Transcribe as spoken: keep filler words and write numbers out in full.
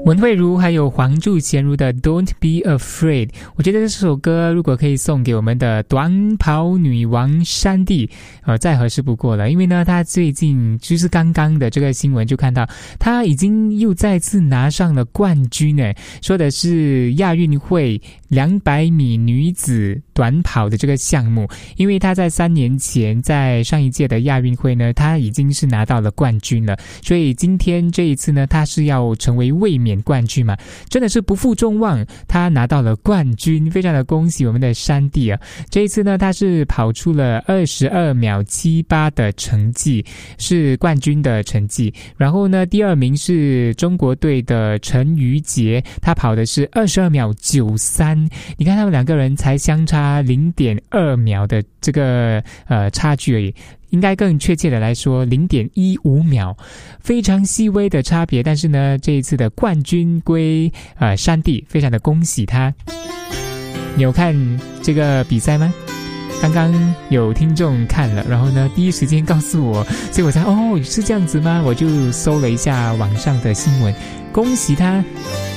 文慧茹还有黄祝贤如的 Don't Be Afraid， 我觉得这首歌如果可以送给我们的短跑女王珊蒂，呃，再合适不过了。因为呢，她最近就是刚刚的这个新闻就看到，她已经又再次拿上了冠军呢，说的是亚运会两百米女子短跑的这个项目。因为她在三年前在上一届的亚运会呢，她已经是拿到了冠军了，所以今天这一次呢，她是要成为卫冕冠军嘛，真的是不负众望，他拿到了冠军，非常的恭喜我们的珊蒂啊！这一次呢，他是跑出了二十二秒七八的成绩，是冠军的成绩。然后呢，第二名是中国队的陈瑜杰，他跑的是二十二秒九三。你看他们两个人才相差零点二秒的这个呃差距而已。应该更确切的来说 零点一五秒，非常细微的差别，但是呢这一次的冠军归呃珊蒂，非常的恭喜他。你有看这个比赛吗？刚刚有听众看了，然后呢第一时间告诉我，所以我才哦是这样子吗？我就搜了一下网上的新闻，恭喜他。